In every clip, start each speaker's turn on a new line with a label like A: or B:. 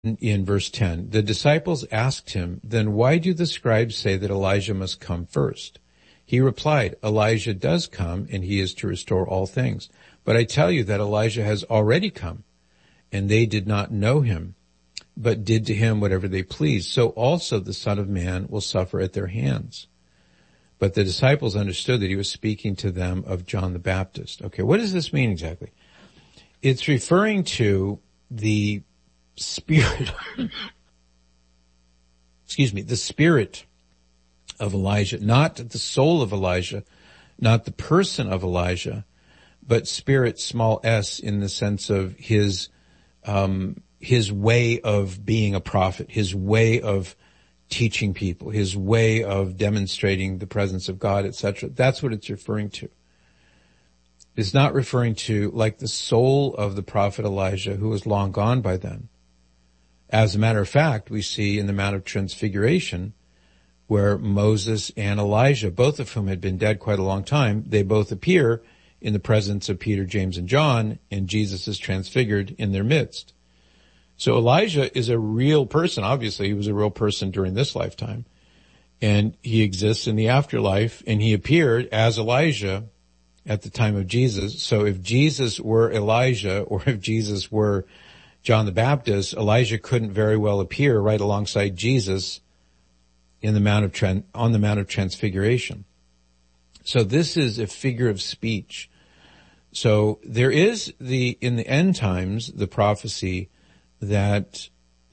A: in verse 10, the disciples asked him, then why do the scribes say that Elijah must come first? He replied, Elijah does come, and he is to restore all things. But I tell you that Elijah has already come, and they did not know him, but did to him whatever they pleased. So also the Son of Man will suffer at their hands. But the disciples understood that he was speaking to them of John the Baptist. Okay, what does this mean exactly? It's referring to the spirit, the spirit of Elijah, not the soul of Elijah, not the person of Elijah, but spirit, small s, in the sense of his way of being a prophet, his way of teaching people, his way of demonstrating the presence of God, etc. That's what it's referring to. It's not referring to like the soul of the prophet Elijah, who was long gone by then. As a matter of fact, we see in the Mount of Transfiguration, where Moses and Elijah, both of whom had been dead quite a long time, they both appear in the presence of Peter, James, and John, and Jesus is transfigured in their midst. So Elijah is a real person. Obviously, he was a real person during this lifetime, and he exists in the afterlife, and he appeared as Elijah at the time of Jesus. So if Jesus were Elijah, or if Jesus were John the Baptist, Elijah couldn't very well appear right alongside Jesus in the on the Mount of Transfiguration. So this is a figure of speech. So there is in the end times, the prophecy that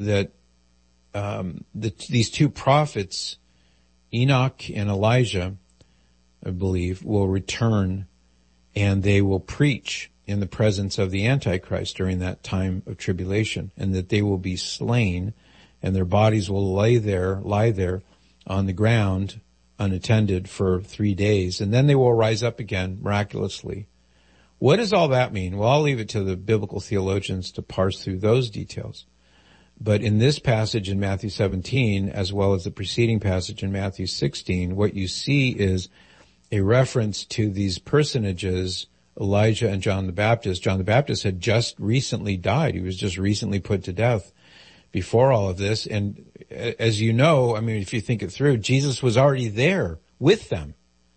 A: these two prophets, Enoch and Elijah, I believe, will return, and they will preach in the presence of the Antichrist during that time of tribulation, and that they will be slain, and their bodies will lie there on the ground unattended for 3 days, and then they will rise up again miraculously. What does all that mean? Well, I'll leave it to the biblical theologians to parse through those details. But in this passage in Matthew 17, as well as the preceding passage in Matthew 16, what you see is a reference to these personages, Elijah and John the Baptist. John the Baptist had just recently died. He was just recently put to death before all of this. And as you know, I mean, if you think it through, Jesus was already there with them.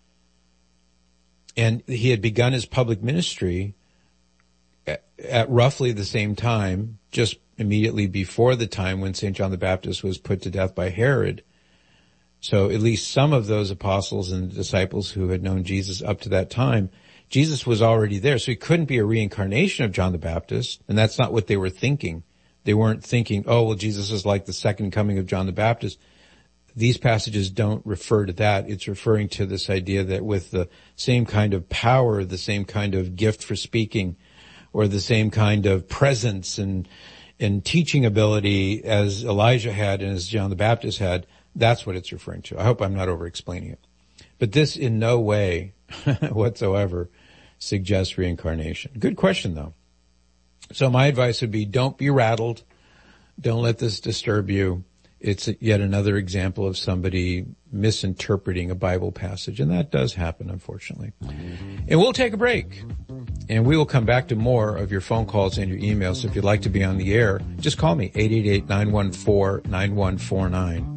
A: And he had begun his public ministry at roughly the same time, just immediately before the time when St. John the Baptist was put to death by Herod. So at least some of those apostles and disciples who had known Jesus up to that time, Jesus was already there. So he couldn't be a reincarnation of John the Baptist. And that's not what they were thinking. They weren't thinking, oh, well, Jesus is like the second coming of John the Baptist. These passages don't refer to that. It's referring to this idea that with the same kind of power, the same kind of gift for speaking, or the same kind of presence and teaching ability as Elijah had and as John the Baptist had, that's what it's referring to. I hope I'm not over-explaining it. But this in no way whatsoever suggests reincarnation. Good question, though. So my advice would be, don't be rattled. Don't let this disturb you. It's yet another example of somebody misinterpreting a Bible passage, and that does happen, unfortunately. And we'll take a break, and we will come back to more of your phone calls and your emails. So if you'd like to be on the air, just call me, 888-914-9149.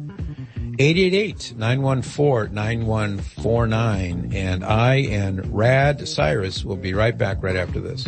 A: 888-914-9149, and I and Rad Cyrus will be right back right after this.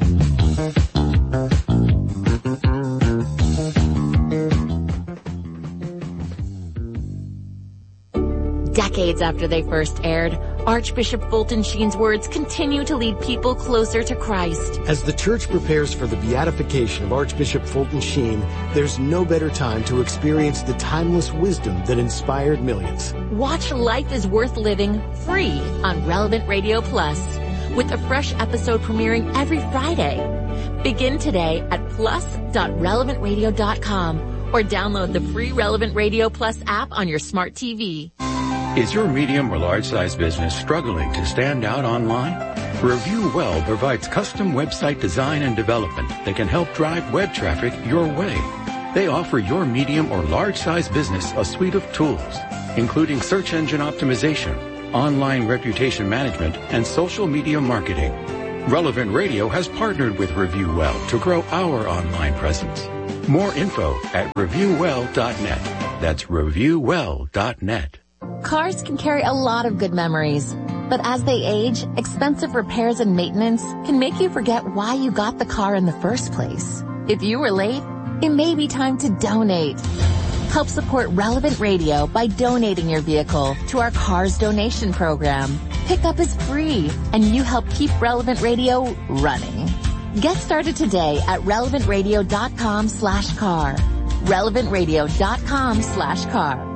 B: Decades after they first aired, Archbishop Fulton Sheen's words continue to lead people closer to Christ.
C: As the church prepares for the beatification of Archbishop Fulton Sheen, there's no better time to experience the timeless wisdom that inspired millions.
B: Watch Life is Worth Living free on Relevant Radio Plus, with a fresh episode premiering every Friday. Begin today at plus.relevantradio.com or download the free Relevant Radio Plus app on your smart TV.
D: Is your medium or large size business struggling to stand out online? Review Well provides custom website design and development that can help drive web traffic your way. They offer your medium or large size business a suite of tools, including search engine optimization, online reputation management, and social media marketing. Relevant Radio has partnered with Review Well to grow our online presence. More info at reviewwell.net. That's reviewwell.net.
B: Cars can carry a lot of good memories, but as they age, expensive repairs and maintenance can make you forget why you got the car in the first place. If you were late, it may be time to donate. Help support Relevant Radio by donating your vehicle to our Cars Donation Program. Pickup is free, and you help keep Relevant Radio running. Get started today at relevantradio.com/car. relevantradio.com/car.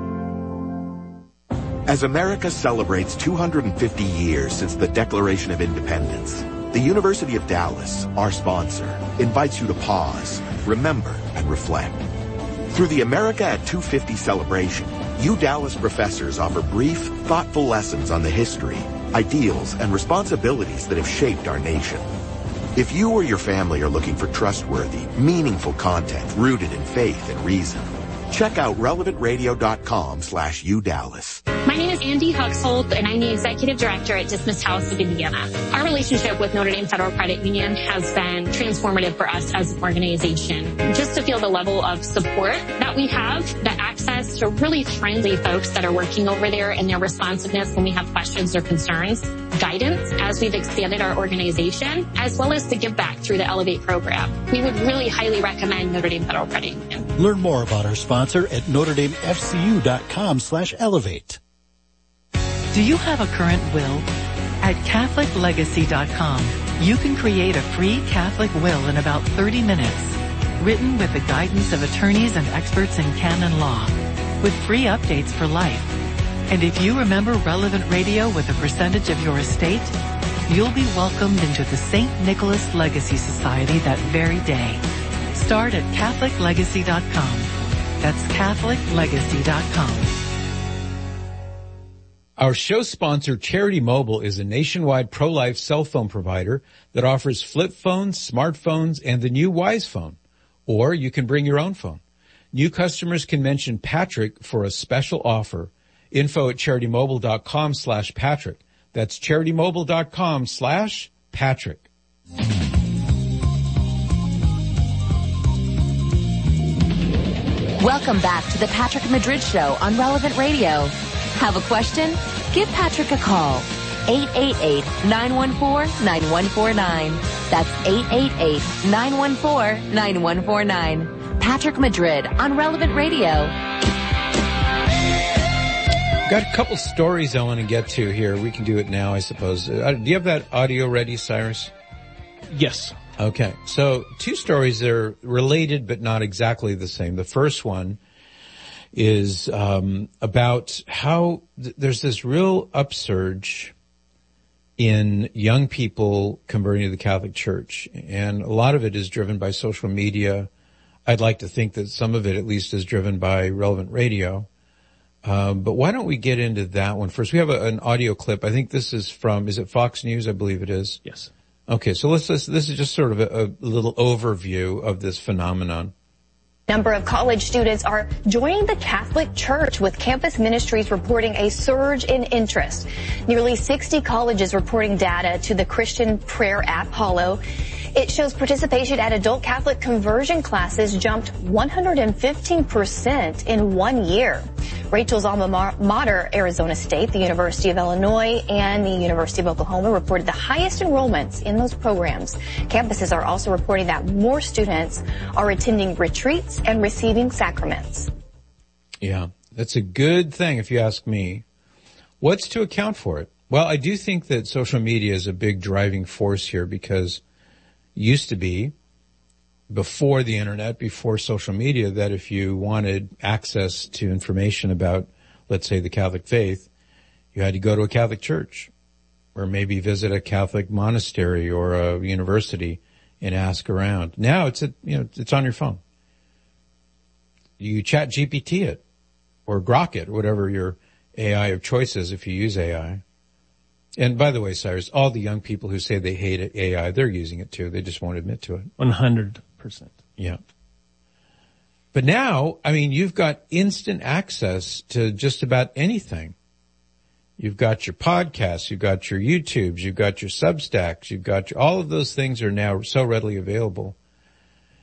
E: As America celebrates 250 years since the Declaration of Independence, the University of Dallas, our sponsor, invites you to pause, remember, and reflect. Through the America at 250 celebration, Dallas professors offer brief, thoughtful lessons on the history, ideals, and responsibilities that have shaped our nation. If you or your family are looking for trustworthy, meaningful content rooted in faith and reason, check out relevantradio.com/UDallas.
F: My name is Andy Huxholt, and I'm the Executive Director at Dismissed House of Indiana. Our relationship with Notre Dame Federal Credit Union has been transformative for us as an organization. Just to feel the level of support that we have, the access to really friendly folks that are working over there, and their responsiveness when we have questions or concerns, guidance as we've expanded our organization, as well as the give back through the Elevate program. We would really highly recommend Notre Dame Federal Credit Union.
G: Learn more about our sponsor at NotreDameFCU.com/elevate.
H: Do you have a current will? At CatholicLegacy.com, you can create a free Catholic will in about 30 minutes, written with the guidance of attorneys and experts in canon law, with free updates for life. And if you remember Relevant Radio with a percentage of your estate, you'll be welcomed into the St. Nicholas Legacy Society that very day. Start at CatholicLegacy.com. That's CatholicLegacy.com.
A: Our show sponsor, Charity Mobile, is a nationwide pro-life cell phone provider that offers flip phones, smartphones, and the new Wise phone. Or you can bring your own phone. New customers can mention Patrick for a special offer. Info at CharityMobile.com/Patrick. That's CharityMobile.com/Patrick.
B: Welcome back to the Patrick Madrid Show on Relevant Radio. Have a question? Give Patrick a call. 888-914-9149. That's 888-914-9149. Patrick Madrid on Relevant Radio.
A: Got a couple stories I want to get to here. We can do it now, I suppose. Do you have that audio ready, Cyrus?
I: Yes.
A: Okay. So two stories that are related but not exactly the same. The first one is about how there's this real upsurge in young people converting to the Catholic Church. And a lot of it is driven by social media. I'd like to think that some of it at least is driven by Relevant Radio. But why don't we get into that one first? We have an audio clip. I think this is from, is it Fox News? I believe it is.
I: Yes.
A: Okay, so this is just sort of a little overview of this phenomenon.
J: Number of college students are joining the Catholic Church, with campus ministries reporting a surge in interest. Nearly 60 colleges reporting data to the Christian prayer app Hollow. It shows participation at adult Catholic conversion classes jumped 115% in 1 year. Rachel's alma mater, Arizona State, the University of Illinois, and the University of Oklahoma reported the highest enrollments in those programs. Campuses are also reporting that more students are attending retreats and receiving sacraments.
A: Yeah, that's a good thing if you ask me. What's to account for it? Well, I do think that social media is a big driving force here, because used to be, before the internet, before social media, that if you wanted access to information about, let's say, the Catholic faith, you had to go to a Catholic church, or maybe visit a Catholic monastery or a university and ask around. Now it's on your phone. You chat GPT it, or Grok it, whatever your AI of choice is if you use AI. And by the way, Cyrus, all the young people who say they hate AI, they're using it too. They just won't admit to it.
I: 100%.
A: Yeah. But now, I mean, you've got instant access to just about anything. You've got your podcasts, you've got your YouTubes, you've got your Substacks, you've got all of those things are now so readily available.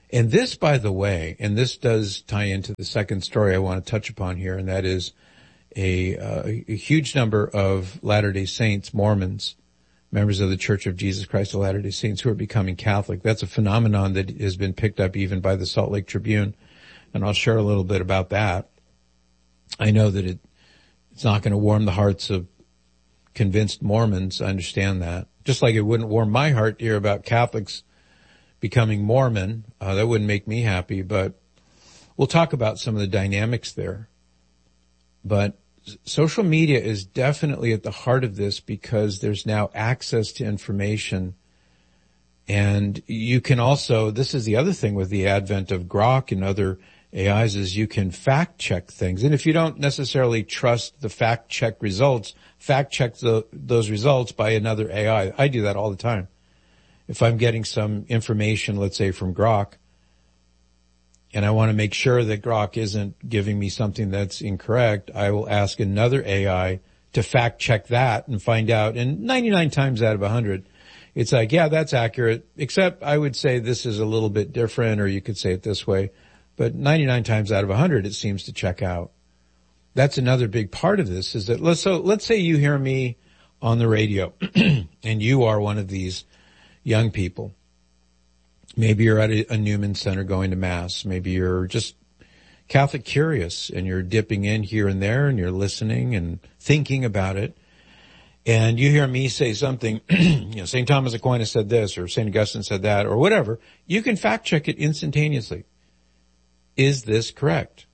A: And this, by the way, and this does tie into the second story I want to touch upon here, and that is a huge number of Latter-day Saints, Mormons, members of the Church of Jesus Christ of Latter-day Saints who are becoming Catholic. That's a phenomenon that has been picked up even by the Salt Lake Tribune, and I'll share a little bit about that. I know that it's not going to warm the hearts of convinced Mormons. I understand that. Just like it wouldn't warm my heart to hear about Catholics becoming Mormon. That wouldn't make me happy, but we'll talk about some of the dynamics there. But social media is definitely at the heart of this because there's now access to information. And you can also, this is the other thing with the advent of Grok and other AIs, is you can fact check things. And if you don't necessarily trust the fact check results, fact check those results by another AI. I do that all the time. If I'm getting some information, let's say from Grok, and I want to make sure that Grok isn't giving me something that's incorrect, I will ask another AI to fact check that and find out. And 99 times out of 100, it's like, yeah, that's accurate, except I would say this is a little bit different, or you could say it this way. But 99 times out of 100, it seems to check out. That's another big part of this, is that let's say you hear me on the radio and you are one of these young people. Maybe you're at a Newman Center going to Mass. Maybe you're just Catholic curious and you're dipping in here and there and you're listening and thinking about it. And you hear me say something, St. Thomas Aquinas said this, or St. Augustine said that, or whatever. You can fact check it instantaneously. Is this correct?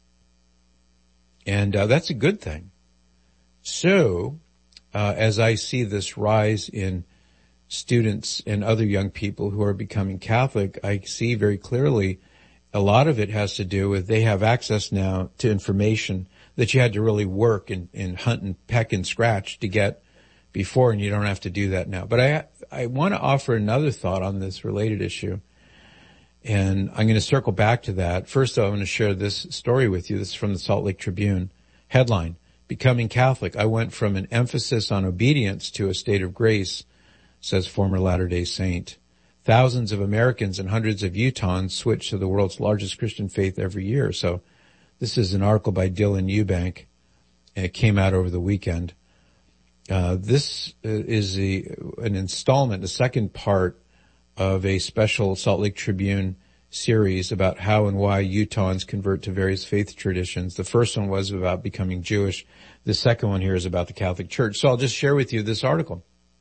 A: And that's a good thing. So, as I see this rise in students and other young people who are becoming Catholic, I see very clearly a lot of it has to do with they have access now to information that you had to really work and hunt and peck and scratch to get before, and you don't have to do that now. But I want to offer another thought on this related issue, and I'm going to circle back to that. First, I'm going to share this story with you. This is from the Salt Lake Tribune. Headline, Becoming Catholic. I went from an emphasis on obedience to a state of grace, says former Latter-day Saint. Thousands of Americans and hundreds of Utahns switch to the world's largest Christian faith every year. So this is an article by Dylan Eubank, and it came out over the weekend. This is an installment, the second part of a special Salt Lake Tribune series about how and why Utahns convert to various faith traditions. The first one was about becoming Jewish. The second one here is about the Catholic Church. So I'll just share with you this article.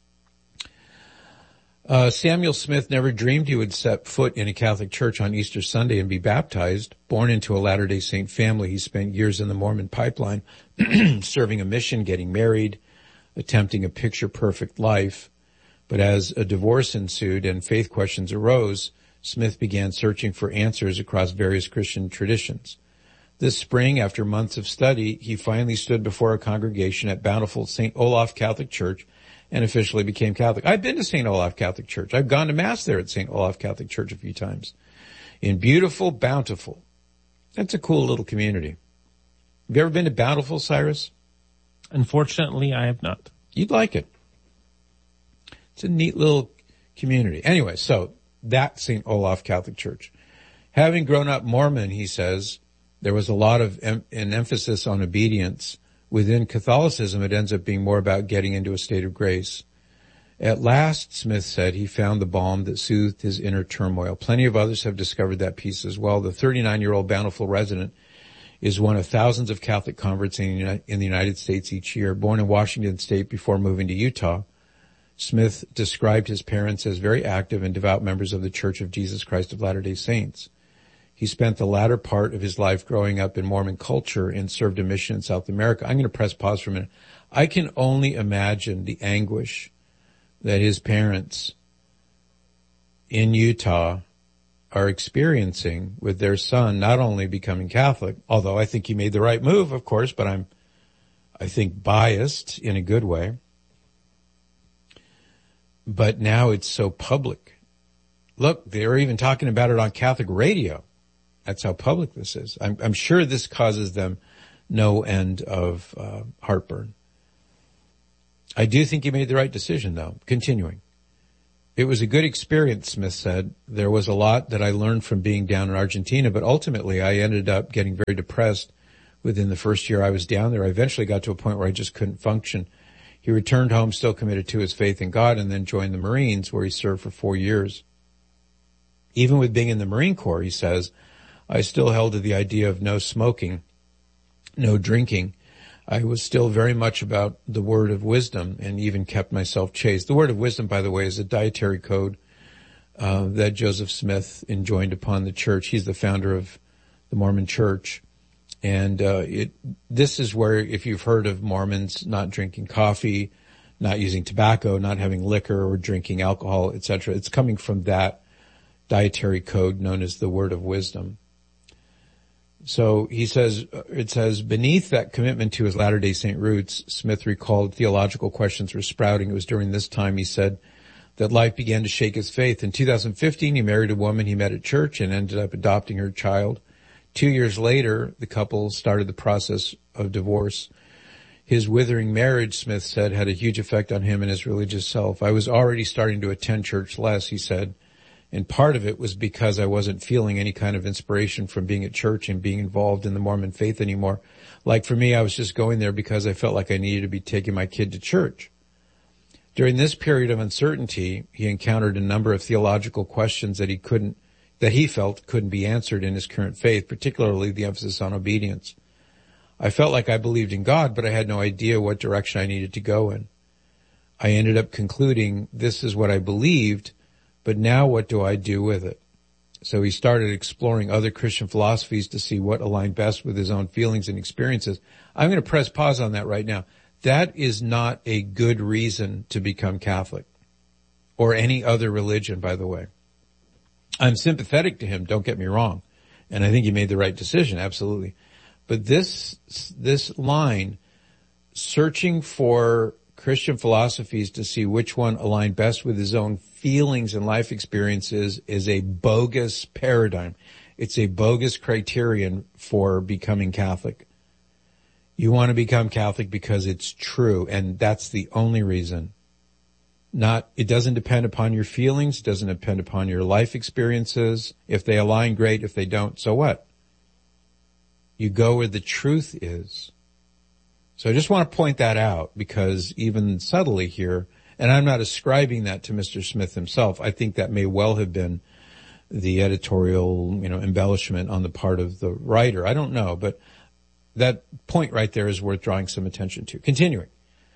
A: Samuel Smith never dreamed he would set foot in a Catholic church on Easter Sunday and be baptized. Born into a Latter-day Saint family, he spent years in the Mormon pipeline, serving a mission, getting married, attempting a picture-perfect life. But as a divorce ensued and faith questions arose, Smith began searching for answers across various Christian traditions. This spring, after months of study, he finally stood before a congregation at Bountiful St. Olaf Catholic Church and officially became Catholic. I've been to St. Olaf Catholic Church. I've gone to Mass there at St. Olaf Catholic Church a few times. In beautiful Bountiful. That's a cool little community. Have you ever been to Bountiful, Cyrus?
I: Unfortunately, I have not.
A: You'd like it. It's a neat little community. Anyway, so that's St. Olaf Catholic Church. Having grown up Mormon, he says, there was a lot of an emphasis on obedience. Within Catholicism, it ends up being more about getting into a state of grace. At last, Smith said, he found the balm that soothed his inner turmoil. Plenty of others have discovered that peace as well. The 39-year-old Bountiful resident is one of thousands of Catholic converts in the United States each year. Born in Washington State before moving to Utah, Smith described his parents as very active and devout members of the Church of Jesus Christ of Latter-day Saints. He spent the latter part of his life growing up in Mormon culture and served a mission in South America. I'm going to press pause for a minute. I can only imagine the anguish that his parents in Utah are experiencing with their son not only becoming Catholic, although I think he made the right move, of course, but I think biased in a good way. But now it's so public. Look, they're even talking about it on Catholic radio. That's how public this is. I'm sure this causes them no end of heartburn. I do think he made the right decision, though. Continuing. It was a good experience, Smith said. There was a lot that I learned from being down in Argentina, but ultimately I ended up getting very depressed within the first year I was down there. I eventually got to a point where I just couldn't function. He returned home still committed to his faith in God and then joined the Marines, where he served for 4 years. Even with being in the Marine Corps, he says, I still held to the idea of no smoking, no drinking. I was still very much about the word of wisdom and even kept myself chaste. The word of wisdom, by the way, is a dietary code that Joseph Smith enjoined upon the church. He's the founder of the Mormon Church. And this is where, if you've heard of Mormons not drinking coffee, not using tobacco, not having liquor or drinking alcohol, etc., it's coming from that dietary code known as the word of wisdom. So he says, it says, beneath that commitment to his Latter-day Saint roots, Smith recalled theological questions were sprouting. It was during this time, he said, that life began to shake his faith. In 2015, he married a woman he met at church and ended up adopting her child. 2 years later, the couple started the process of divorce. His withering marriage, Smith said, had a huge effect on him and his religious self. I was already starting to attend church less, he said. And part of it was because I wasn't feeling any kind of inspiration from being at church and being involved in the Mormon faith anymore. Like for me, I was just going there because I felt like I needed to be taking my kid to church. During this period of uncertainty, he encountered a number of theological questions that he felt couldn't be answered in his current faith, particularly the emphasis on obedience. I felt like I believed in God, but I had no idea what direction I needed to go in. I ended up concluding this is what I believed, but now what do I do with it? So he started exploring other Christian philosophies to see what aligned best with his own feelings and experiences. I'm going to press pause on that right now. That is not a good reason to become Catholic or any other religion, by the way. I'm sympathetic to him, don't get me wrong. And I think he made the right decision, absolutely. But this line, searching for Christian philosophies to see which one aligned best with his own feelings and life experiences, is a bogus paradigm. It's a bogus criterion for becoming Catholic. You want to become Catholic because it's true, and that's the only reason. It doesn't depend upon your feelings, it doesn't depend upon your life experiences. If they align, great. If they don't, so what? You go where the truth is. So I just want to point that out, because even subtly here, and I'm not ascribing that to Mr. Smith himself, I think that may well have been the editorial, embellishment on the part of the writer. I don't know, but that point right there is worth drawing some attention to. Continuing.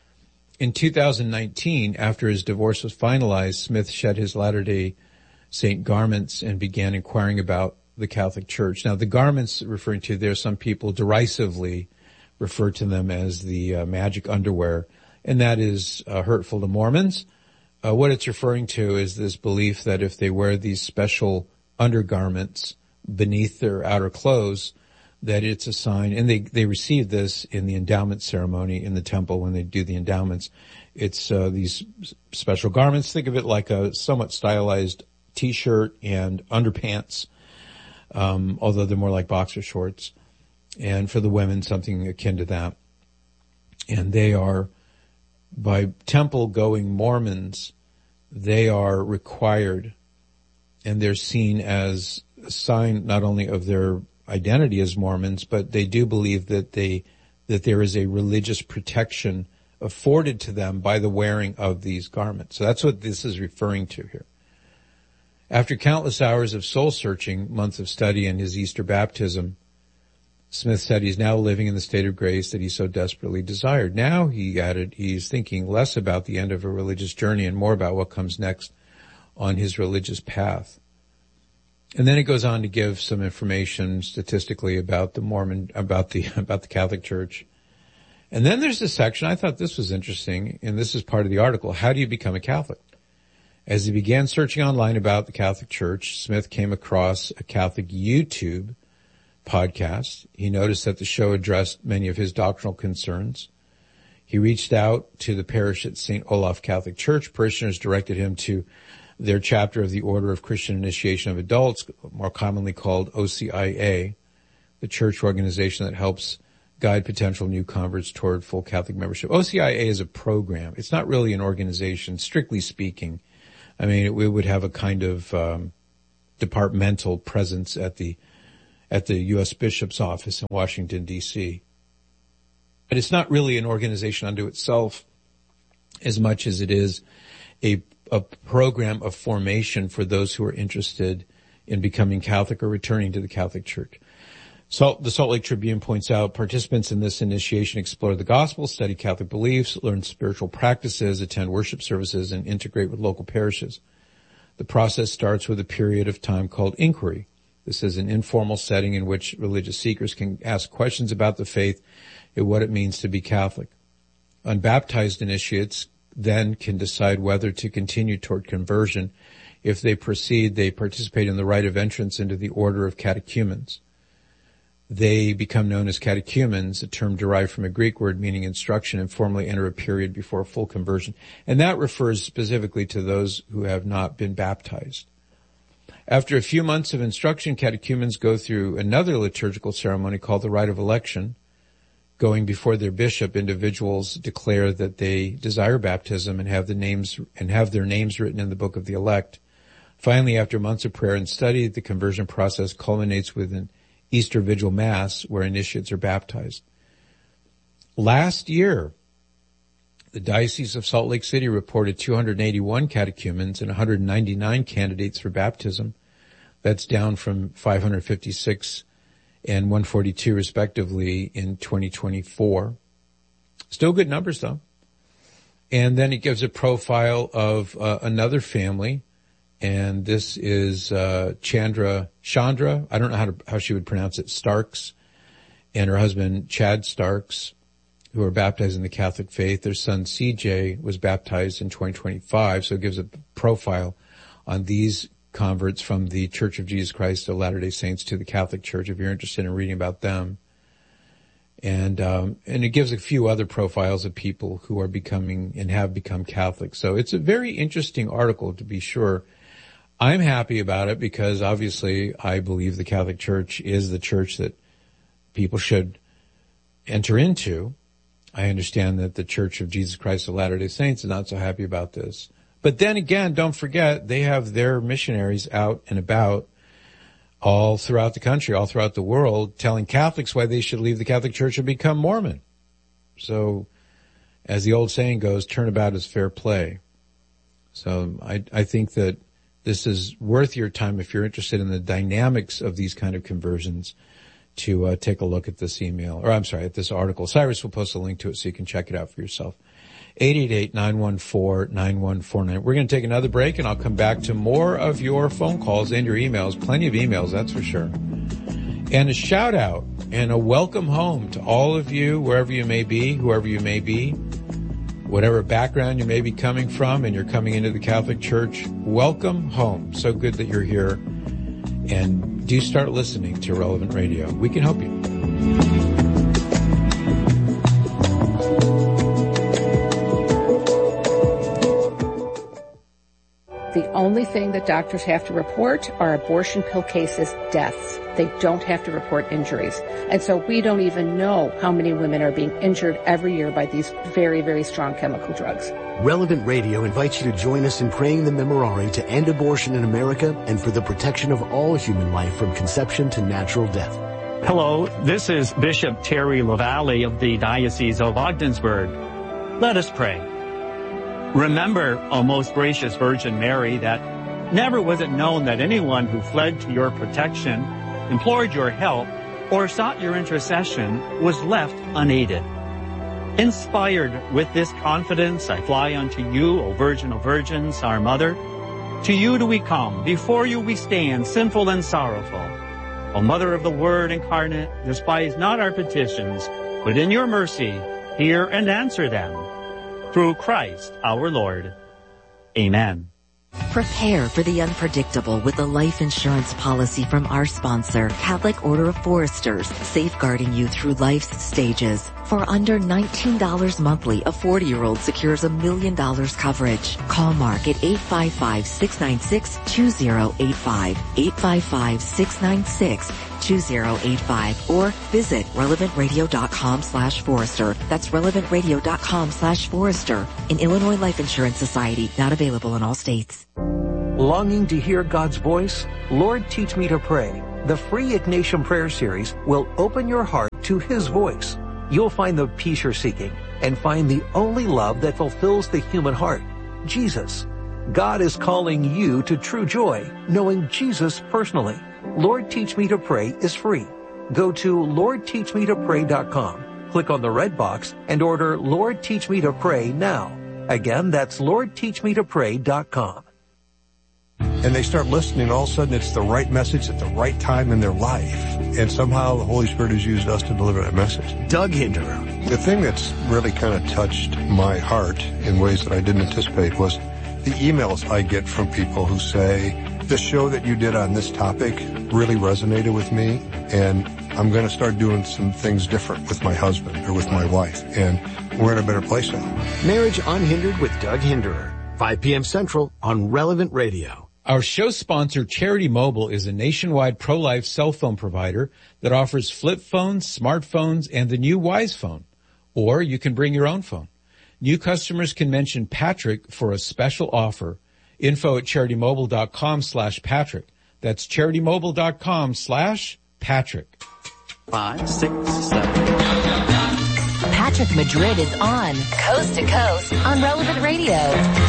A: In 2019, after his divorce was finalized, Smith shed his Latter-day Saint garments and began inquiring about the Catholic Church. Now, the garments referring to there, some people derisively refer to them as the magic underwear, and that is hurtful to Mormons. What it's referring to is this belief that if they wear these special undergarments beneath their outer clothes, that it's a sign, and they receive this in the endowment ceremony in the temple when they do the endowments. It's these special garments. Think of it like a somewhat stylized t-shirt and underpants, although they're more like boxer shorts. And for the women, something akin to that. And they are, by temple-going Mormons, they are required, and they're seen as a sign not only of their identity as Mormons, but they do believe that there is a religious protection afforded to them by the wearing of these garments. So that's what this is referring to here. After countless hours of soul-searching, months of study, and his Easter baptism, Smith said he's now living in the state of grace that he so desperately desired. Now, he added, he's thinking less about the end of a religious journey and more about what comes next on his religious path. And then it goes on to give some information statistically about the Mormon, about the Catholic Church. And then there's this section, I thought this was interesting, and this is part of the article, how do you become a Catholic? As he began searching online about the Catholic Church, Smith came across a Catholic YouTube podcast. He noticed that the show addressed many of his doctrinal concerns. He reached out to the parish at St. Olaf Catholic Church. Parishioners directed him to their chapter of the Order of Christian Initiation of Adults, more commonly called OCIA, the church organization that helps guide potential new converts toward full Catholic membership. OCIA is a program. It's not really an organization, strictly speaking. I mean, it would have a kind of departmental presence at the U.S. Bishop's office in Washington, D.C. But it's not really an organization unto itself as much as it is a program of formation for those who are interested in becoming Catholic or returning to the Catholic Church. The Salt Lake Tribune points out participants in this initiation explore the gospel, study Catholic beliefs, learn spiritual practices, attend worship services, and integrate with local parishes. The process starts with a period of time called inquiry. This is an informal setting in which religious seekers can ask questions about the faith and what it means to be Catholic. Unbaptized initiates then can decide whether to continue toward conversion. If they proceed, they participate in the rite of entrance into the order of catechumens. They become known as catechumens, a term derived from a Greek word meaning instruction, and formally enter a period before full conversion. And that refers specifically to those who have not been baptized. After a few months of instruction, catechumens go through another liturgical ceremony called the rite of election. Going before their bishop, individuals declare that they desire baptism and have their names written in the book of the elect. Finally, after months of prayer and study, the conversion process culminates with an Easter Vigil Mass where initiates are baptized. Last year, the Diocese of Salt Lake City reported 281 catechumens and 199 candidates for baptism. That's down from 556 and 142 respectively in 2024. Still good numbers though. And then it gives a profile of another family, and this is Chandra, I don't know how she would pronounce it, Starks, and her husband Chad Starks, who are baptized in the Catholic faith. Their son CJ was baptized in 2025, so it gives a profile on these converts from the Church of Jesus Christ of Latter-day Saints to the Catholic Church, if you're interested in reading about them. And it gives a few other profiles of people who are becoming and have become Catholic. So it's a very interesting article, to be sure. I'm happy about it because obviously I believe the Catholic Church is the church that people should enter into. I understand that the Church of Jesus Christ of Latter-day Saints is not so happy about this. But then again, don't forget, they have their missionaries out and about all throughout the country, all throughout the world, telling Catholics why they should leave the Catholic Church and become Mormon. So, as the old saying goes, turnabout is fair play. So I think that this is worth your time if you're interested in the dynamics of these kind of conversions to take a look at this at this article. Cyrus will post a link to it so you can check it out for yourself. 888-914-9149. We're going to take another break, and I'll come back to more of your phone calls and your emails. Plenty of emails, that's for sure. And a shout out and a welcome home to all of you, wherever you may be, whoever you may be, whatever background you may be coming from, and you're coming into the Catholic Church. Welcome home. So good that you're here. And do start listening to Relevant Radio. We can help you.
K: The only thing that doctors have to report are abortion pill cases, deaths. They don't have to report injuries. And so we don't even know how many women are being injured every year by these very, very strong chemical drugs.
C: Relevant Radio invites you to join us in praying the Memorare to end abortion in America and for the protection of all human life from conception to natural death.
L: Hello, this is Bishop Terry LaValle of the Diocese of Ogdensburg. Let us pray. Remember, O most gracious Virgin Mary, that never was it known that anyone who fled to your protection, implored your help, or sought your intercession was left unaided. Inspired with this confidence, I fly unto you, O Virgin of Virgins, our Mother. To you do we come, before you we stand, sinful and sorrowful. O Mother of the Word incarnate, despise not our petitions, but in your mercy hear and answer them. Through Christ our Lord. Amen.
M: Prepare for the unpredictable with a life insurance policy from our sponsor, Catholic Order of Foresters, safeguarding you through life's stages. For under $19 monthly, a 40-year-old secures $1 million coverage. Call Mark at 855-696-2085, 855-696-2085. 888-848-2085 or visit relevantradio.com/Forrester. That's relevantradio.com/Forrester. An Illinois Life Insurance Society, not available in all states.
N: Longing to hear God's voice? Lord, Teach Me to Pray. The free Ignatian Prayer Series will open your heart to His voice. You'll find the peace you're seeking and find the only love that fulfills the human heart, Jesus. God is calling you to true joy, knowing Jesus personally. Lord, Teach Me to Pray is free. Go to LordTeachMeToPray.com, click on the red box, and order Lord, Teach Me to Pray now. Again, that's LordTeachMeToPray.com.
O: And they start listening, all of a sudden it's the right message at the right time in their life. And somehow the Holy Spirit has used us to deliver that message.
C: Doug Hinderer.
O: The thing that's really kind of touched my heart in ways that I didn't anticipate was the emails I get from people who say, the show that you did on this topic really resonated with me, and I'm going to start doing some things different with my husband or with my wife, and we're in a better place now.
C: Marriage Unhindered with Doug Hinderer, 5 p.m. Central on Relevant Radio.
A: Our show sponsor, Charity Mobile, is a nationwide pro-life cell phone provider that offers flip phones, smartphones, and the new Wise phone. Or you can bring your own phone. New customers can mention Patrick for a special offer. Info at CharityMobile.com/Patrick. That's CharityMobile.com/Patrick.
P: 5, 6, 7.
B: Patrick Madrid is on Coast to Coast on Relevant Radio.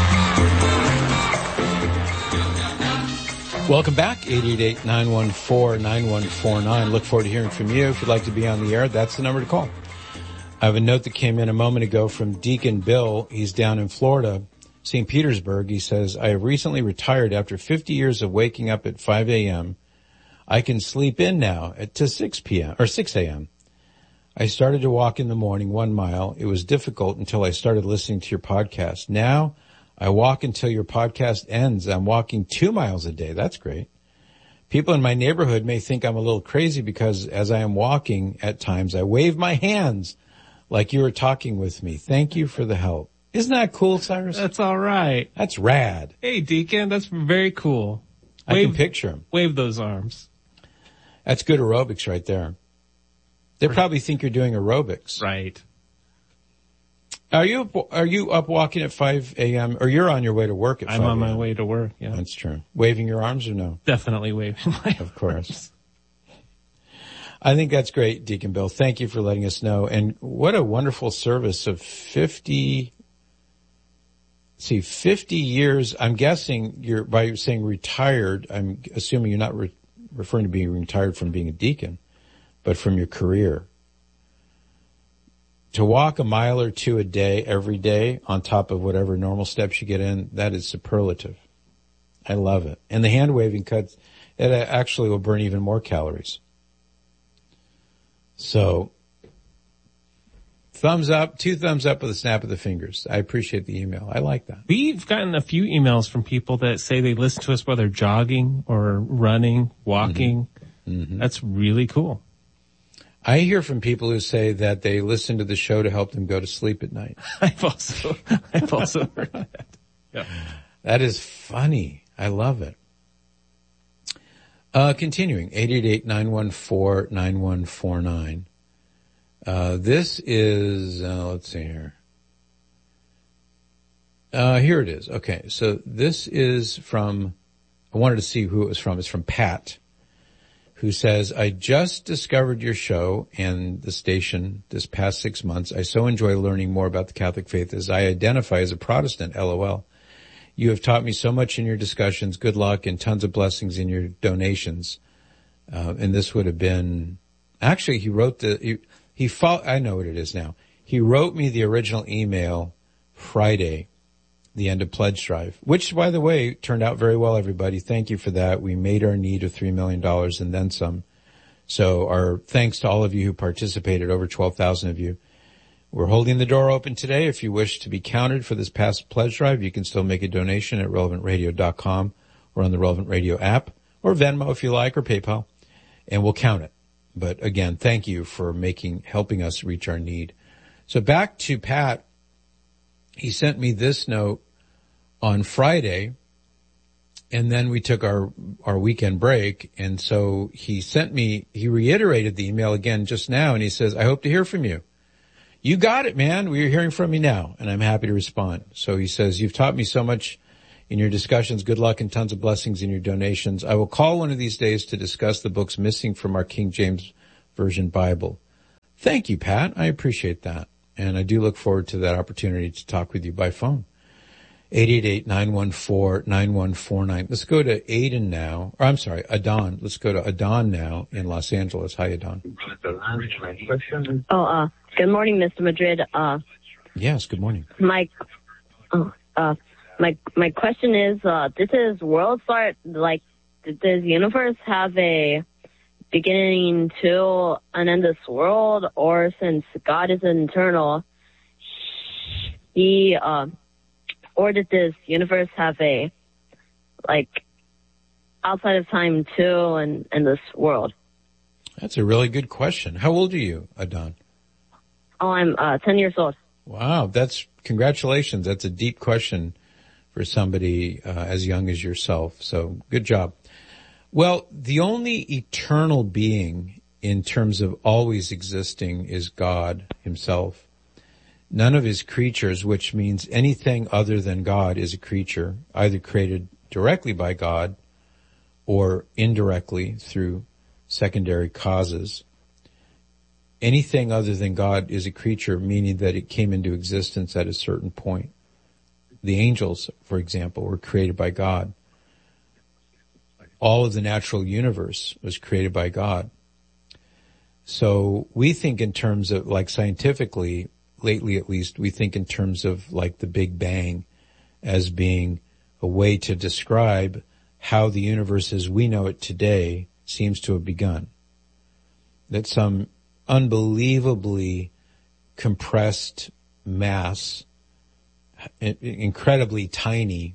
A: Welcome back, 888-914-9149. Look forward to hearing from you. If you'd like to be on the air, that's the number to call. I have a note that came in a moment ago from Deacon Bill. He's down in Florida, St. Petersburg. He says, I have recently retired after 50 years of waking up at 5 a.m. I can sleep in now to 6 p.m. or 6 a.m. I started to walk in the morning 1 mile. It was difficult until I started listening to your podcast. Now I walk until your podcast ends. I'm walking 2 miles a day. That's great. People in my neighborhood may think I'm a little crazy because as I am walking at times, I wave my hands like you were talking with me. Thank you for the help. Isn't that cool, Cyrus?
I: That's all right.
A: That's rad.
I: Hey, Deacon, that's very cool.
A: I can picture him.
I: Wave those arms.
A: That's good aerobics right there. They probably think you're doing aerobics.
I: Right.
A: Are you up walking at 5 a.m. or you're on your way to work at 5 a.m.?
I: I'm on my way to work, yeah.
A: That's true. Waving your arms or no?
I: Definitely waving my arms.
A: Of course. I think that's great, Deacon Bill. Thank you for letting us know. And what a wonderful service of 50 years. I'm guessing by saying retired, I'm assuming you're not referring to being retired from being a deacon, but from your career. To walk a mile or two a day, every day, on top of whatever normal steps you get in, that is superlative. I love it. And the hand waving cuts, it actually will burn even more calories. So, thumbs up, 2 thumbs up with a snap of the fingers. I appreciate the email. I like that.
I: We've gotten a few emails from people that say they listen to us while they're jogging or running, walking. Mm-hmm. That's really cool.
A: I hear from people who say that they listen to the show to help them go to sleep at night.
I: I've also heard that. Yeah.
A: That is funny. I love it. Continuing, 888-914-9149. This is, let's see here. Here it is. Okay. So this is from, I wanted to see who it was from. It's from Pat, who says, I just discovered your show and the station this past 6 months. I so enjoy learning more about the Catholic faith as I identify as a Protestant, LOL. You have taught me so much in your discussions. Good luck and tons of blessings in your donations. And this would have been, actually he wrote I know what it is now. He wrote me the original email Friday, the end of Pledge Drive, which, by the way, turned out very well, everybody. Thank you for that. We made our need of $3 million and then some. So our thanks to all of you who participated, over 12,000 of you. We're holding the door open today. If you wish to be counted for this past Pledge Drive, you can still make a donation at relevantradio.com or on the Relevant Radio app, or Venmo if you like, or PayPal, and we'll count it. But again, thank you for helping us reach our need. So back to Pat. He sent me this note on Friday, And then we took our weekend break. And so he reiterated the email again just now. And he says, I hope to hear from you. You got it, man. We're hearing from you now. And I'm happy to respond. So he says, you've taught me so much in your discussions. Good luck and tons of blessings in your donations. I will call one of these days to discuss the books missing from our King James Version Bible. Thank you, Pat. I appreciate that. And I do look forward to that opportunity to talk with you by phone. 888-914-9149. Let's go to Aiden now. Or I'm sorry, Adon. Let's go to Adon now in Los Angeles. Hi, Adon.
Q: Good morning, Mr. Madrid.
A: Yes, good morning.
Q: My question is, this is world start, like, does universe have a beginning to an end of this world, or since God is eternal, or did this universe have a, like, outside of time too, and this world?
A: That's a really good question. How old are you, Adon?
Q: Oh, I'm 10 years old.
A: Wow, congratulations. That's a deep question for somebody as young as yourself. So good job. Well, the only eternal being in terms of always existing is God himself. None of his creatures, which means anything other than God, is a creature, either created directly by God or indirectly through secondary causes. Anything other than God is a creature, meaning that it came into existence at a certain point. The angels, for example, were created by God. All of the natural universe was created by God. So we think in terms of, like, scientifically, lately at least, we think in terms of like the Big Bang as being a way to describe how the universe as we know it today seems to have begun. That some unbelievably compressed mass, incredibly tiny,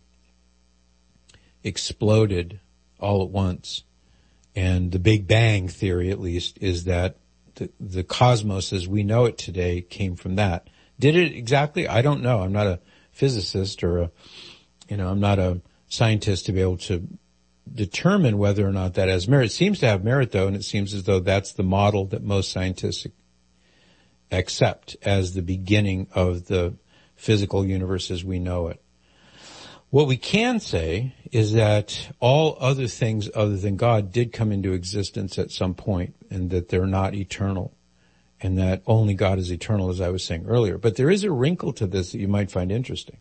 A: exploded all at once. And the Big Bang theory, at least, is that the cosmos as we know it today came from that. Did it exactly? I don't know. I'm not a physicist or I'm not a scientist to be able to determine whether or not that has merit. It seems to have merit, though, and it seems as though that's the model that most scientists accept as the beginning of the physical universe as we know it. What we can say is that all other things other than God did come into existence at some point, and that they're not eternal, and that only God is eternal, as I was saying earlier. But there is a wrinkle to this that you might find interesting.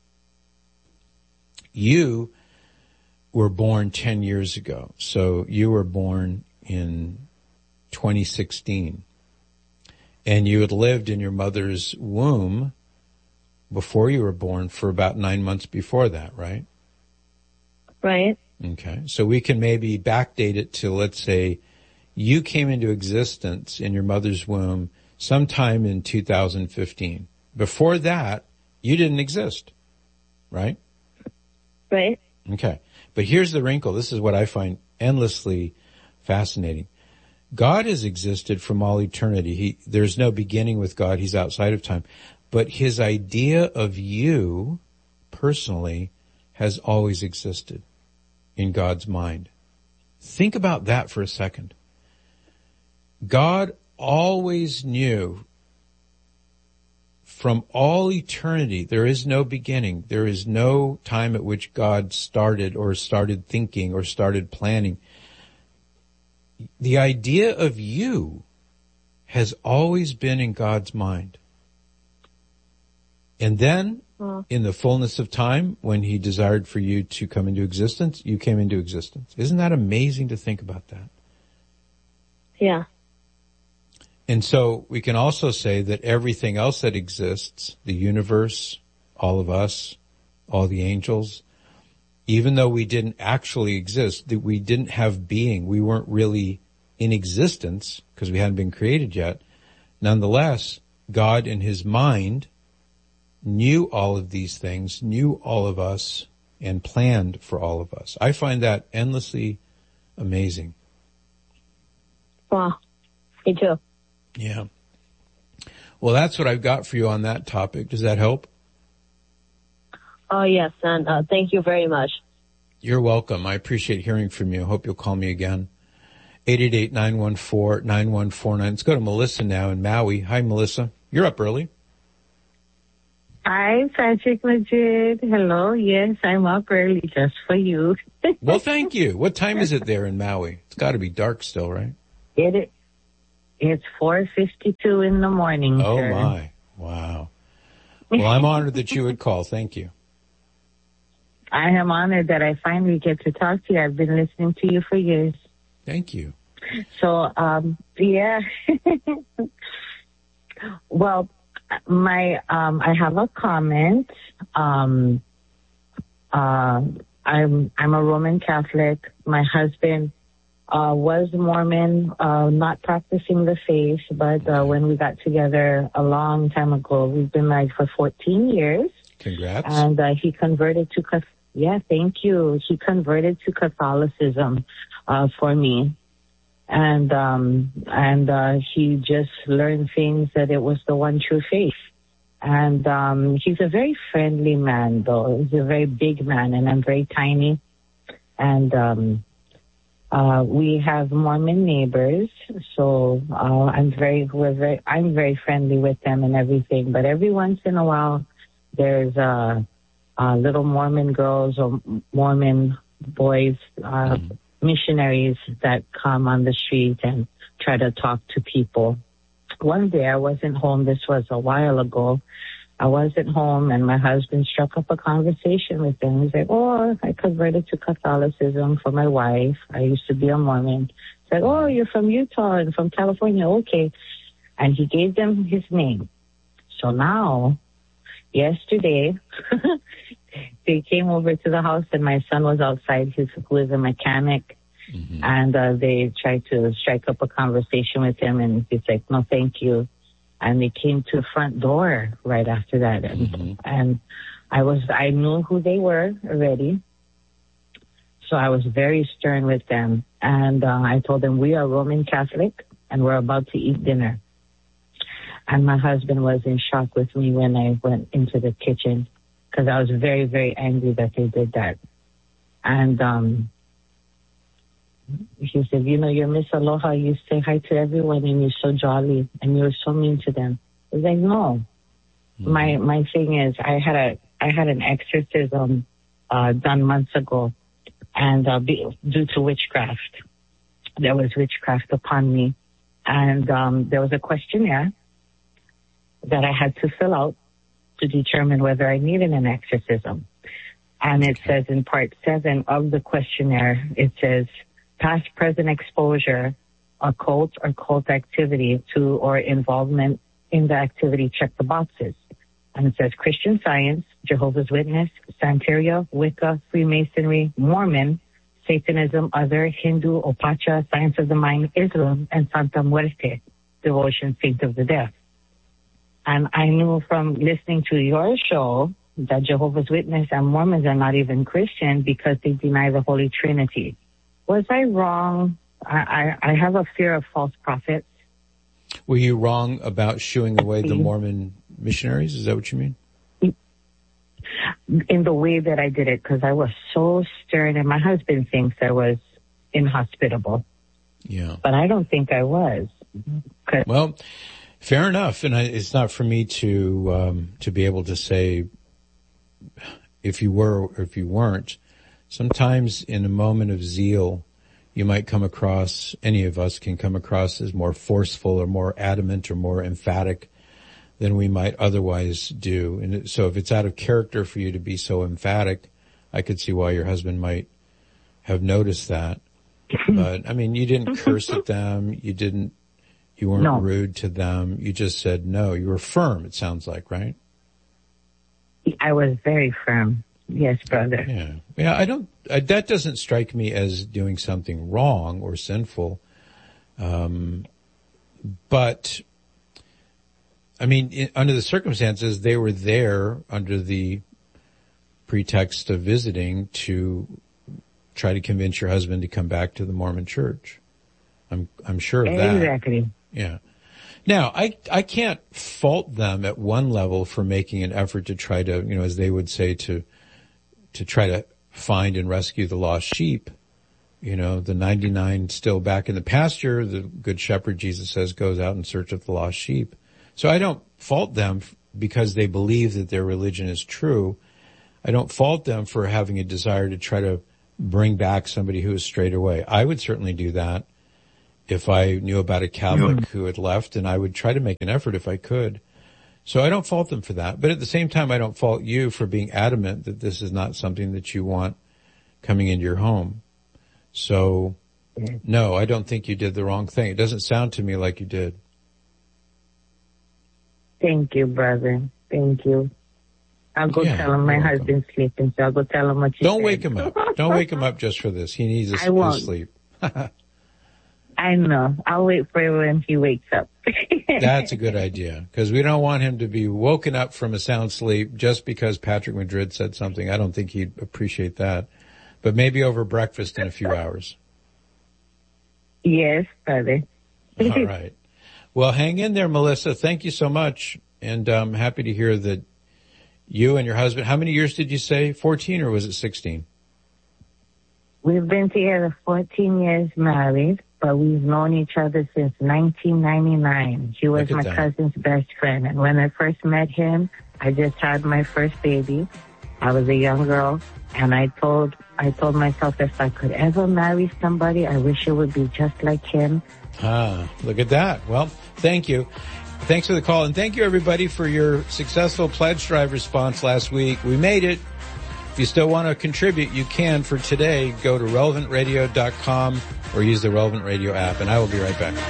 A: You were born 10 years ago, so you were born in 2016, and you had lived in your mother's womb before you were born for about 9 months before that, right?
Q: Right.
A: Okay. So we can maybe backdate it to, let's say, you came into existence in your mother's womb sometime in 2015. Before that, you didn't exist, right?
Q: Right.
A: Okay. But here's the wrinkle. This is what I find endlessly fascinating. God has existed from all eternity. There's no beginning with God. He's outside of time. But his idea of you, personally, has always existed in God's mind. Think about that for a second. God always knew from all eternity, there is no beginning. There is no time at which God started thinking or started planning. The idea of you has always been in God's mind. And then, in the fullness of time, when he desired for you to come into existence, you came into existence. Isn't that amazing to think about that?
Q: Yeah.
A: And so we can also say that everything else that exists, the universe, all of us, all the angels, even though we didn't actually exist, that we didn't have being, we weren't really in existence because we hadn't been created yet. Nonetheless, God in his mind knew all of these things, knew all of us, and planned for all of us. I find that endlessly amazing.
Q: Wow. Me too.
A: Yeah. Well, that's what I've got for you on that topic. Does that help?
Q: Oh, yes, and thank you very much.
A: You're welcome. I appreciate hearing from you. I hope you'll call me again. 888-914-9149. Let's go to Melissa now in Maui. Hi, Melissa. You're up early.
R: Hi, Patrick Madrid. Hello. Yes, I'm up early just for you.
A: Well, thank you. What time is it there in Maui? It's got to be dark still, right?
R: It's 4:52 in the morning,
A: Oh,
R: sir.
A: my. Wow. Well, I'm honored that you would call. Thank you.
R: I am honored that I finally get to talk to you. I've been listening to you for years.
A: Thank you.
R: So, yeah. Well, I have a comment. I'm a Roman Catholic. My husband was Mormon, not practicing the faith, but when we got together a long time ago, we've been married for 14 years.
A: Congrats.
R: And he converted to thank you. He converted to Catholicism for me. And he just learned things that it was the one true faith. And he's a very friendly man, though. He's a very big man, and I'm very tiny. And we have Mormon neighbors, so I'm very friendly with them and everything. But every once in a while, there's little Mormon girls or Mormon boys, missionaries that come on the street and try to talk to people. One day I wasn't home. This was a while ago. I wasn't home, and my husband struck up a conversation with them. He's like, "Oh, I converted to Catholicism for my wife. I used to be a Mormon." He's like, "Oh, you're from Utah and from California. Okay." And he gave them his name. So now, yesterday, they came over to the house, and my son was outside. He was a mechanic. Mm-hmm. And they tried to strike up a conversation with him, and he's like, "No, thank you." And they came to the front door right after that. And I knew who they were already. So I was very stern with them. And I told them, "We are Roman Catholic, and we're about to eat dinner." And my husband was in shock with me when I went into the kitchen, because I was very, very angry that they did that. And he said, "You're Miss Aloha. You say hi to everyone, and you're so jolly, and you're so mean to them." I was like, "No." Mm-hmm. My thing is, I had an exorcism done months ago, and due to witchcraft, there was witchcraft upon me, and there was a questionnaire that I had to fill out to determine whether I needed an exorcism. And it says in part 7 of the questionnaire, it says, past, present exposure, occult or cult activity to or involvement in the activity, check the boxes. And it says Christian Science, Jehovah's Witness, Santeria, Wicca, Freemasonry, Mormon, Satanism, other, Hindu, Opacha, Science of the Mind, Islam, and Santa Muerte, Devotion, Saint of the Death. And I knew from listening to your show that Jehovah's Witness and Mormons are not even Christian because they deny the Holy Trinity. Was I wrong? I have a fear of false prophets.
A: Were you wrong about shooing away the Mormon missionaries? Is that what you mean?
R: In the way that I did it, because I was so stern, and my husband thinks I was inhospitable.
A: Yeah.
R: But I don't think I was.
A: Well, fair enough. And it's not for me to be able to say if you were or if you weren't. Sometimes in a moment of zeal, you might come across, any of us can come across as more forceful or more adamant or more emphatic than we might otherwise do. And so if it's out of character for you to be so emphatic, I could see why your husband might have noticed that. But I mean, you didn't curse at them. You weren't rude to them. You just said no. You were firm, it sounds like, right?
R: I was very firm. Yes, brother.
A: Yeah. That doesn't strike me as doing something wrong or sinful. But I mean, under the circumstances, they were there under the pretext of visiting to try to convince your husband to come back to the Mormon church. I'm sure of that.
R: Exactly.
A: Yeah. Now, I can't fault them at one level for making an effort to try to, as they would say, to try to find and rescue the lost sheep. You know, the 99 still back in the pasture, the good shepherd, Jesus says, goes out in search of the lost sheep. So I don't fault them because they believe that their religion is true. I don't fault them for having a desire to try to bring back somebody who has strayed away. I would certainly do that if I knew about a Catholic who had left, and I would try to make an effort if I could. So I don't fault them for that. But at the same time, I don't fault you for being adamant that this is not something that you want coming into your home. So, no, I don't think you did the wrong thing. It doesn't sound to me like you did.
R: Thank you, brother. Thank you. I'll go tell him my husband's sleeping, so I'll go tell him what you
A: Don't wake him up. Don't wake him up just for this. He needs his sleep.
R: I know. I'll wait for him when he wakes up.
A: That's a good idea, because we don't want him to be woken up from a sound sleep just because Patrick Madrid said something. I don't think he'd appreciate that. But maybe over breakfast in a few hours.
R: Yes, brother.
A: All right. Well, hang in there, Melissa. Thank you so much. And I'm happy to hear that you and your husband, how many years did you say? 14 or was it 16?
R: We've been together 14 years married, but we've known each other since 1999. He was my cousin's best friend. And when I first met him, I just had my first baby. I was a young girl, and I told myself if I could ever marry somebody, I wish it would be just like him.
A: Look at that. Well, thank you. Thanks for the call, and thank you, everybody, for your successful pledge drive response last week. We made it. If you still want to contribute, you can. For today, go to relevantradio.com or use the Relevant Radio app, and I will be right back.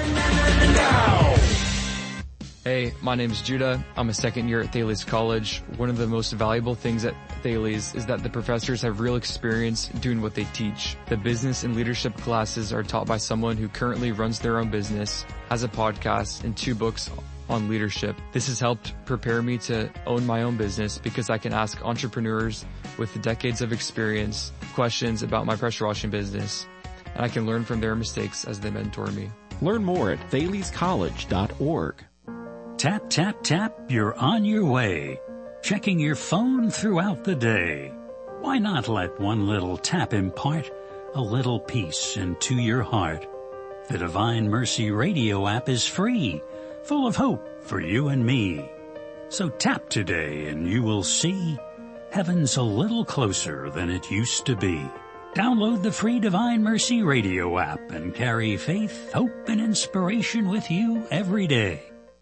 S: Hey, my name's Judah. I'm a second year at Thales College. One of the most valuable things at Thales is that the professors have real experience doing what they teach. The business and leadership classes are taught by someone who currently runs their own business, has a podcast, and 2 books on leadership. This has helped prepare me to own my own business because I can ask entrepreneurs with decades of experience questions about my pressure washing business, and I can learn from their mistakes as they mentor me.
T: Learn more at thalescollege.org.
U: Tap, tap, tap, you're on your way. Checking your phone throughout the day. Why not let one little tap impart a little peace into your heart? The Divine Mercy Radio app is free, full of hope for you and me. So tap today and you will see heaven's a little closer than it used to be. Download the free Divine Mercy Radio app and carry faith, hope, and inspiration with you every day.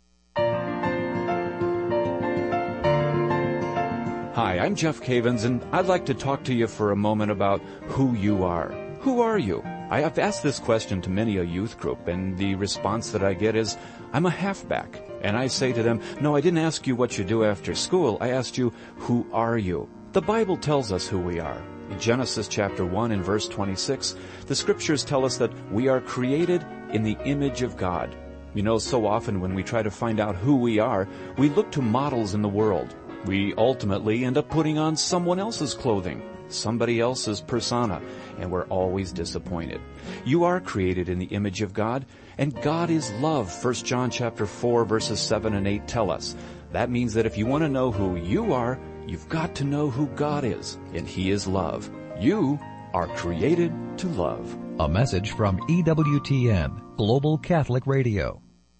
V: Hi, I'm Jeff Cavins, and I'd like to talk to you for a moment about who you are. Who are you? I have asked this question to many a youth group, and the response that I get is, I'm a halfback. And I say to them, no, I didn't ask you what you do after school. I asked you, who are you? The Bible tells us who we are. In Genesis chapter 1 and verse 26, the scriptures tell us that we are created in the image of God. You know, so often when we try to find out who we are, we look to models in the world. We ultimately end up putting on someone else's clothing, somebody else's persona, and we're always disappointed. You are created in the image of God, and God is love. 1 John chapter 4 verses 7 and 8 tell us. That means that if you want to know who you are, you've got to know who God is, and He is love. You are created to love.
W: A message from EWTN, Global Catholic Radio.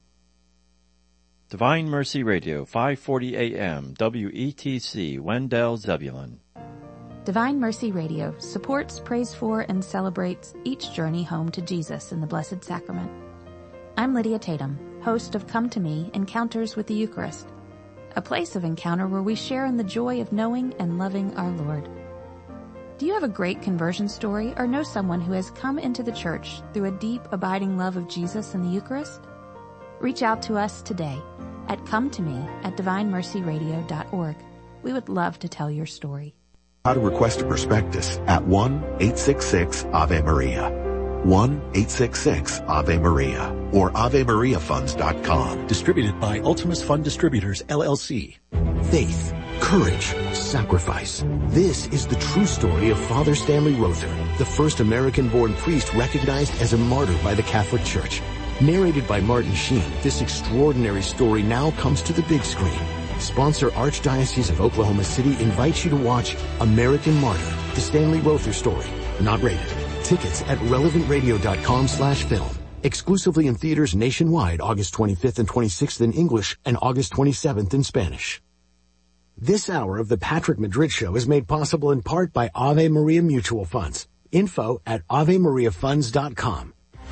X: Divine Mercy Radio, 540 AM, WETC, Wendell, Zebulon.
Y: Divine Mercy Radio supports, prays for, and celebrates each journey home to Jesus in the Blessed Sacrament. I'm Lydia Tatum, host of Come to Me, Encounters with the Eucharist, a place of encounter where we share in the joy of knowing and loving our Lord. Do you have a great conversion story or know someone who has come into the church through a deep, abiding love of Jesus and the Eucharist? Reach out to us today at cometome@divinemercyradio.org. We would love to tell your story.
E: How to request a prospectus at 1-866-AVE-MARIA. 1-866-AVE-MARIA or AveMariaFunds.com.
Z: Distributed by Ultimus Fund Distributors, LLC.
C: Faith, courage, sacrifice. This is the true story of Father Stanley Rother, the first American-born priest recognized as a martyr by the Catholic Church. Narrated by Martin Sheen, this extraordinary story now comes to the big screen. sponsor Archdiocese of Oklahoma City invites you to watch American Martyr, the Stanley Rother story. Not rated. Tickets at relevantradio.com/film. Exclusively in theaters nationwide August 25th and 26th in English and August 27th in Spanish. This hour of the Patrick Madrid Show is made possible in part by Ave Maria Mutual Funds. Info at AveMariaFunds.com.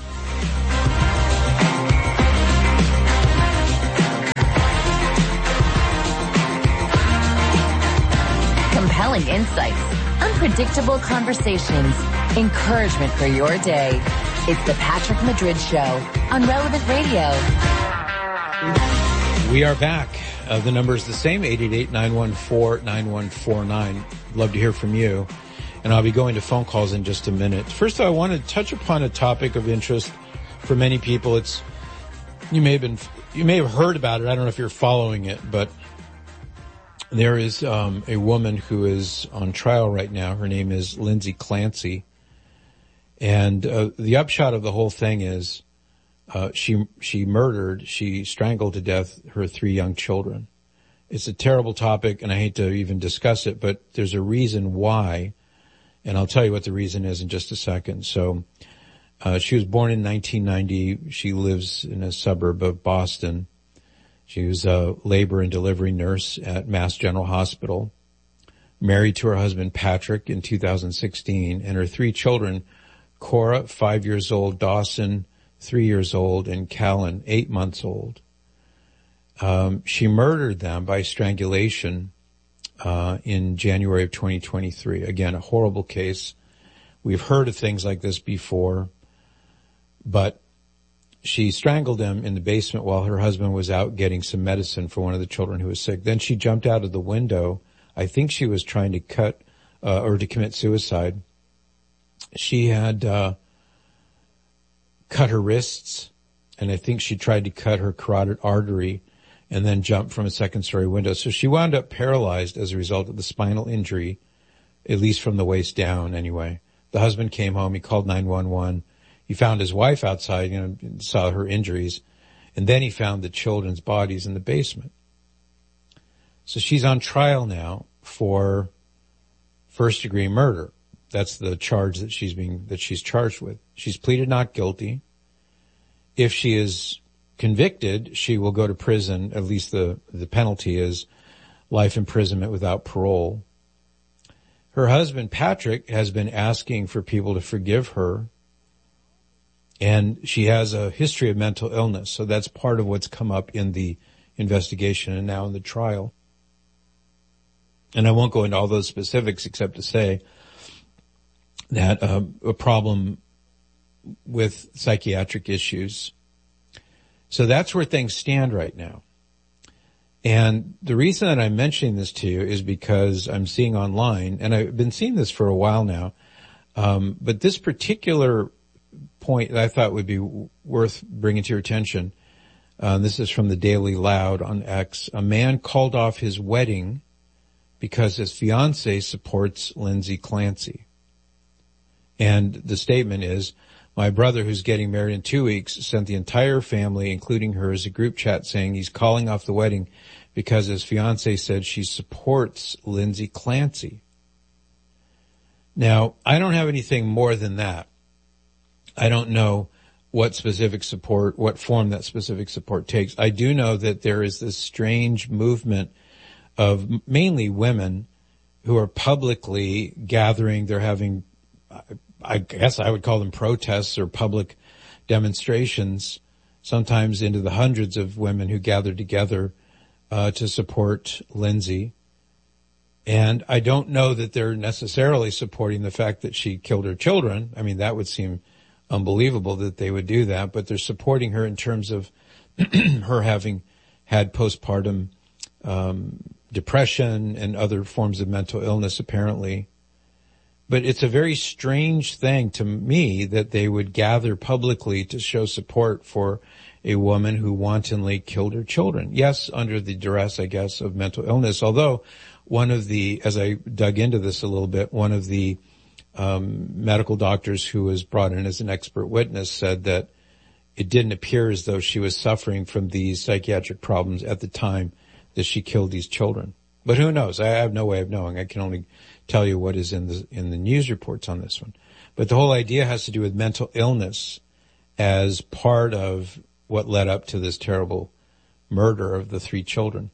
B: Compelling insights, unpredictable conversations, encouragement for your day. It's the Patrick Madrid Show on Relevant Radio.
A: We are back. The number is the same, 888-914-9149. Love to hear from you. And I'll be going to phone calls in just a minute. First, I want to touch upon a topic of interest for many people. You may have heard about it. I don't know if you're following it, but there is a woman who is on trial right now. Her name is Lindsay Clancy. And the upshot of the whole thing is she strangled to death her 3 young children. It's a terrible topic, and I hate to even discuss it, but there's a reason why, and I'll tell you what the reason is in just a second. So she was born in 1990. She lives in a suburb of Boston. She was a labor and delivery nurse at Mass General Hospital, married to her husband Patrick in 2016, and her 3 children, Cora, 5 years old, Dawson, 3 years old, and Callan, 8 months old. She murdered them by strangulation in January of 2023. Again, a horrible case. We've heard of things like this before, but she strangled them in the basement while her husband was out getting some medicine for one of the children who was sick. Then she jumped out of the window. I think she was trying to to commit suicide. She had cut her wrists, and I think she tried to cut her carotid artery and then jumped from a second-story window. So she wound up paralyzed as a result of the spinal injury, at least from the waist down anyway. The husband came home. He called 911. He found his wife outside, and saw her injuries, and then he found the children's bodies in the basement. So she's on trial now for first-degree murder. That's the charge that she's charged with. She's pleaded not guilty. If she is convicted, she will go to prison. At least the penalty is life imprisonment without parole. Her husband, Patrick, has been asking for people to forgive her, and she has a history of mental illness. So that's part of what's come up in the investigation and now in the trial. And I won't go into all those specifics except to say that a problem with psychiatric issues. So that's where things stand right now. And the reason that I'm mentioning this to you is because I'm seeing online, and I've been seeing this for a while now, but this particular point that I thought would be worth bringing to your attention, this is from the Daily Loud on X. A man called off his wedding because his fiancée supports Lindsay Clancy. And the statement is, my brother, who's getting married in 2 weeks, sent the entire family, including hers, a group chat saying he's calling off the wedding because his fiancée said she supports Lindsay Clancy. Now, I don't have anything more than that. I don't know what form that specific support takes. I do know that there is this strange movement of mainly women who are publicly gathering. They're having, I guess I would call them protests or public demonstrations, sometimes into the hundreds of women who gather together to support Lindsay. And I don't know that they're necessarily supporting the fact that she killed her children. I mean, that would seem unbelievable that they would do that, but they're supporting her in terms of her having had postpartum depression and other forms of mental illness, apparently. But it's a very strange thing to me that they would gather publicly to show support for a woman who wantonly killed her children. Yes, under the duress, I guess, of mental illness, although as I dug into this a little bit, one of the medical doctors who was brought in as an expert witness said that it didn't appear as though she was suffering from these psychiatric problems at the time that she killed these children. But who knows? I have no way of knowing. I can only tell you what is in the news reports on this one. But the whole idea has to do with mental illness as part of what led up to this terrible murder of the 3 children.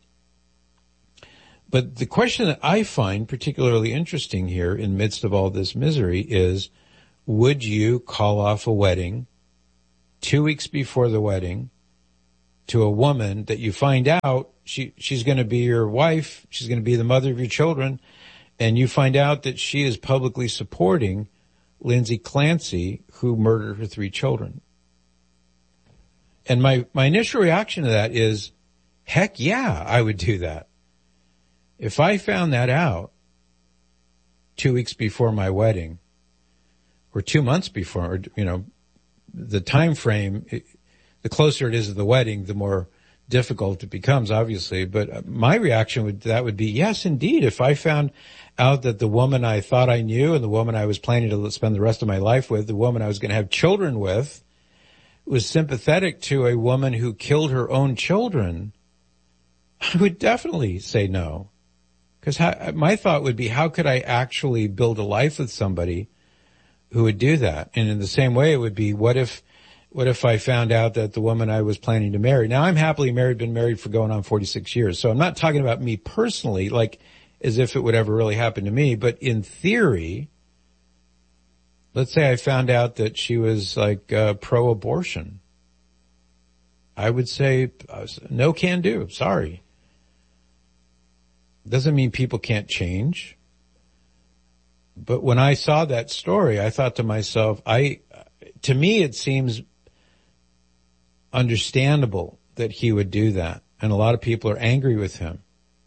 A: But the question that I find particularly interesting here in the midst of all this misery is, would you call off a wedding 2 weeks before the wedding to a woman that you find out she's going to be your wife, she's going to be the mother of your children, and you find out that she is publicly supporting Lindsay Clancy, who murdered her 3 children? And my initial reaction to that is, heck yeah, I would do that. If I found that out 2 weeks before my wedding, or 2 months before, or, you know, the time frame, the closer it is to the wedding, the more difficult it becomes, obviously. But my reaction would be, yes, indeed. If I found out that the woman I thought I knew and the woman I was planning to spend the rest of my life with, the woman I was going to have children with, was sympathetic to a woman who killed her own children, I would definitely say no. Because my thought would be, how could I actually build a life with somebody who would do that? And in the same way, it would be, what if I found out that the woman I was planning to marry, now I'm happily married, been married for going on 46 years. So I'm not talking about me personally, like as if it would ever really happen to me. But in theory, let's say I found out that she was like pro-abortion. I would say, no can do. Sorry. Doesn't mean people can't change. But when I saw that story, I thought to myself, to me it seems understandable that he would do that. And a lot of people are angry with him.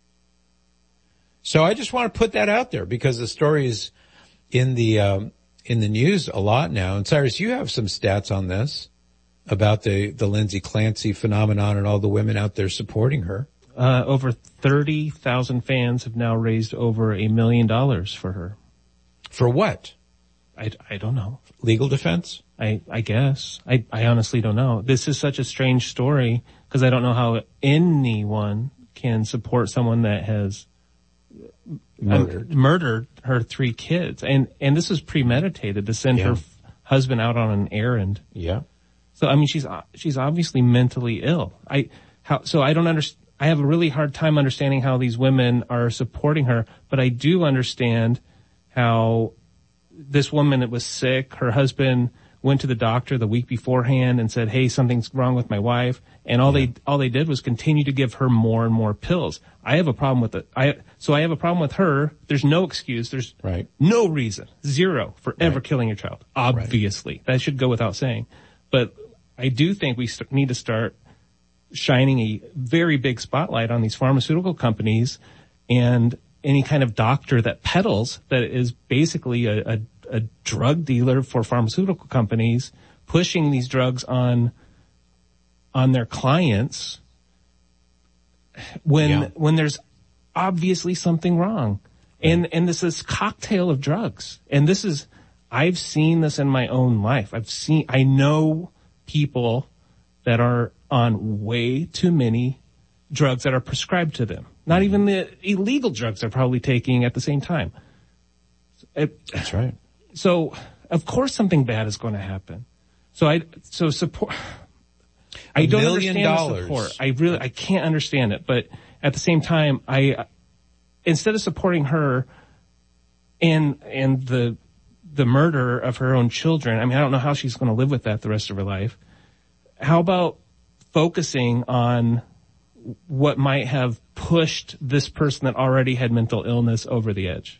A: So I just want to put that out there because the story is in the news a lot now. And Cyrus, you have some stats on this about the Lindsay Clancy phenomenon and all the women out there supporting her.
I: Over 30,000 fans have now raised over $1 million for her.
A: For what?
I: I don't know.
A: Legal defense?
I: I guess. I honestly don't know. This is such a strange story because I don't know how anyone can support someone that has murdered her 3 kids. And this was premeditated to send her husband out on an errand.
A: Yeah.
I: So, I mean, she's obviously mentally ill. So I don't understand. I have a really hard time understanding how these women are supporting her, but I do understand how this woman that was sick, her husband went to the doctor the week beforehand and said, hey, something's wrong with my wife. And all they did was continue to give her more and more pills. I have a problem with it. So I have a problem with her. There's no excuse. There's no reason, zero, for ever killing your child. Obviously. That should go without saying. But I do think we need to start shining a very big spotlight on these pharmaceutical companies and any kind of doctor that peddles, that is basically a drug dealer for pharmaceutical companies, pushing these drugs on their clients when there's obviously something wrong. And this is cocktail of drugs. And I've seen this in my own life. I know people that are on way too many drugs that are prescribed to them. Not even the illegal drugs they're probably taking at the same time.
A: That's right.
I: So, of course something bad is going to happen. Support. I don't understand the support. I can't understand it. But at the same time, instead of supporting her and the murder of her own children, I mean, I don't know how she's going to live with that the rest of her life. How about focusing on what might have pushed this person that already had mental illness over the edge?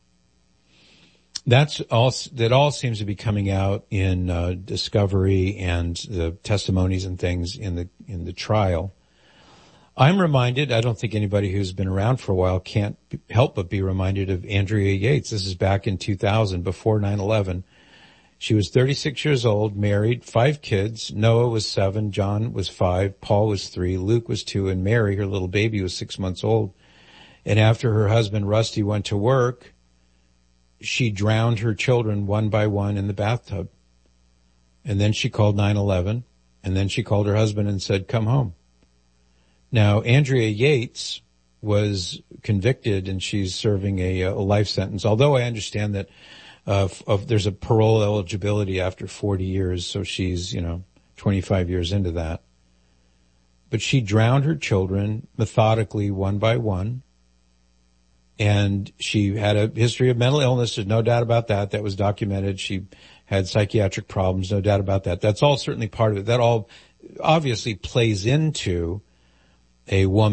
A: That all seems to be coming out in Discovery and the testimonies and things in the trial. I'm reminded, I don't think anybody who's been around for a while can't help but be reminded of Andrea Yates. This is back in 2000, before 9/11. She was 36 years old, married, 5 kids. Noah was 7, John was 5, Paul was 3, Luke was 2, and Mary, her little baby, was 6 months old. And after her husband, Rusty, went to work, she drowned her children one by one in the bathtub. And then she called 911, and then she called her husband and said, come home. Now, Andrea Yates was convicted, and she's serving a life sentence. Although I understand that there's a parole eligibility after 40 years, so she's 25 years into that. But she drowned her children methodically, one by one, and she had a history of mental illness. There's no doubt about that. That was documented. She had psychiatric problems, no doubt about that. That's all certainly part of it. That all obviously plays into a woman